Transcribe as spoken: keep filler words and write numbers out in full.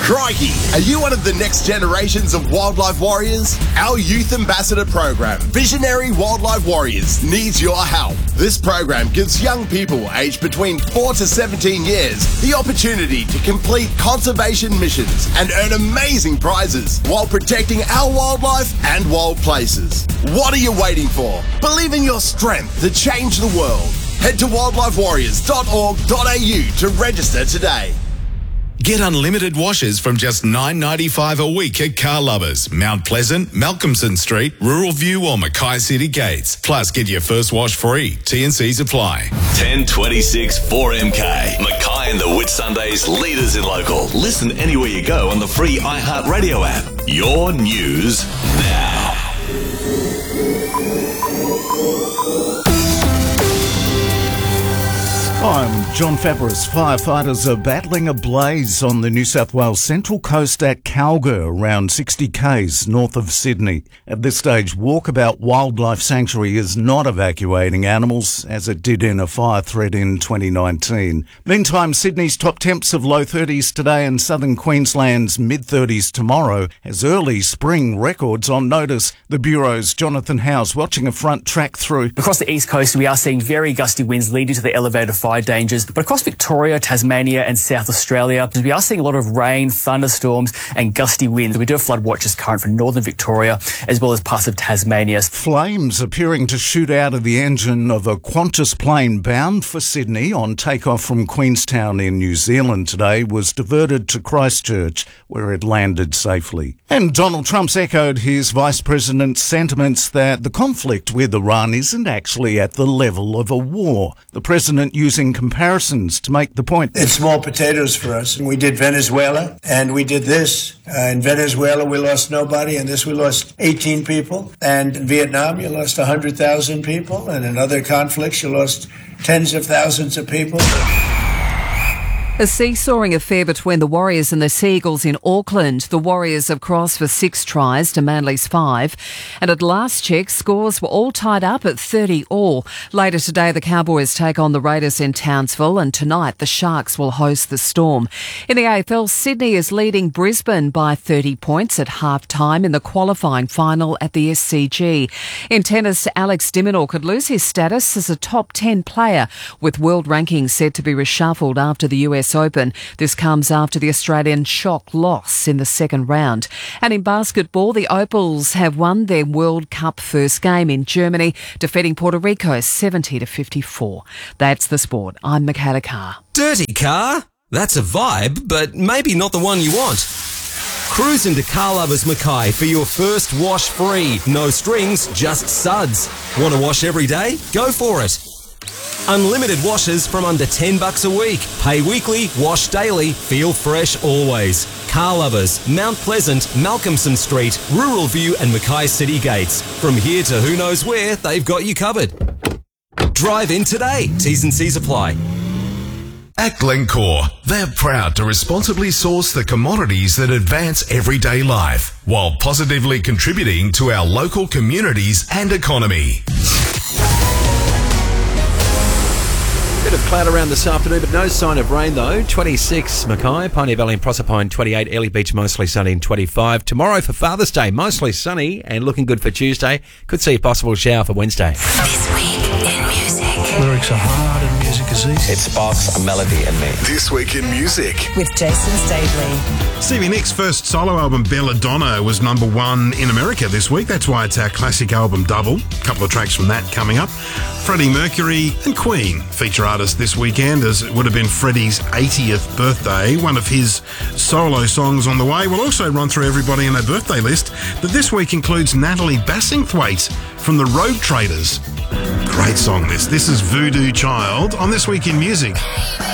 Crikey, are you one of the next generations of wildlife warriors? Our Youth Ambassador program, Visionary Wildlife Warriors, needs your help. This program gives young people aged between four to seventeen years the opportunity to complete conservation missions and earn amazing prizes while protecting our wildlife and wild places. What are you waiting for? Believe in your strength to change the world. Head to wildlife warriors dot org dot a u to register today. Get unlimited washes from just nine dollars ninety-five a week at Car Lovers, Mount Pleasant, Malcolmson Street, Rural View or Mackay City Gates. Plus, get your first wash free. T and Cs apply. ten twenty-six four M K. Mackay and the Whitsundays, leaders in local. Listen anywhere you go on the free iHeartRadio app. Your news now. I'm John Fabris. Firefighters are battling a blaze on the New South Wales Central Coast at Calga, around sixty kays north of Sydney. At this stage, Walkabout Wildlife Sanctuary is not evacuating animals, as it did in a fire threat in twenty nineteen. Meantime, Sydney's top temps of low thirties today and southern Queensland's mid-thirties tomorrow, as early spring records on notice. The Bureau's Jonathan Howes watching a front track through. Across the east coast, we are seeing very gusty winds leading to the elevated fire dangers, but across Victoria, Tasmania and South Australia, we are seeing a lot of rain, thunderstorms and gusty winds. We do have flood watches current for northern Victoria as well as parts of Tasmania. Flames appearing to shoot out of the engine of a Qantas plane bound for Sydney on takeoff from Queenstown in New Zealand today was diverted to Christchurch, where it landed safely. And Donald Trump's echoed his vice president's sentiments that the conflict with Iran isn't actually at the level of a war. The president using comparisons to make the point. It's small potatoes for us. We did Venezuela, and we did this. Uh, in Venezuela, we lost nobody, and this we lost eighteen people. And in Vietnam, you lost one hundred thousand people. And in other conflicts, you lost tens of thousands of people. A seesawing affair between the Warriors and the Seagulls in Auckland. The Warriors have crossed for six tries to Manly's five. And at last check, scores were all tied up at thirty all. Later today, the Cowboys take on the Raiders in Townsville, and tonight the Sharks will host the Storm. In the A F L, Sydney is leading Brisbane by thirty points at half-time in the qualifying final at the S C G. In tennis, Alex de Minaur could lose his status as a top ten player, with world rankings set to be reshuffled after the U S Open. This comes after the Australian shock loss in the second round. And in basketball, the Opals have won their World Cup first game in Germany, defeating Puerto Rico seventy to fifty-four. That's the sport. I'm Michaela Carr. Dirty car? That's a vibe, but maybe not the one you want. Cruise into Car Lovers Mackay for your first wash free. No strings, just suds. Want to wash every day? Go for it. Unlimited washes from under ten bucks a week. Pay weekly, wash daily, feel fresh always. Car Lovers, Mount Pleasant, Malcolmson Street, Rural View and Mackay City Gates. From here to who knows where, they've got you covered. Drive in today. T's and C's apply. At Glencore, they're proud to responsibly source the commodities that advance everyday life while positively contributing to our local communities and economy. Bit of cloud around this afternoon, but no sign of rain though. twenty-six Mackay, Pioneer Valley and Proserpine twenty-eight, Airlie Beach mostly sunny and twenty-five. Tomorrow for Father's Day, mostly sunny and looking good for Tuesday. Could see a possible shower for Wednesday. This week in music. Lyrics are hard and music is easy. It sparks a melody in me. This week in music. With Jason Staveley. Stevie Nicks' first solo album, Belladonna, was number one in America this week. That's why it's our classic album double. A couple of tracks from that coming up. Freddie Mercury and Queen feature artists this weekend, as it would have been Freddie's eightieth birthday. One of his solo songs on the way. We'll also run through everybody in their birthday list that this week includes Natalie Bassingthwaite from the Road Traders. Great song this. This is Voodoo Child on This Week in Music.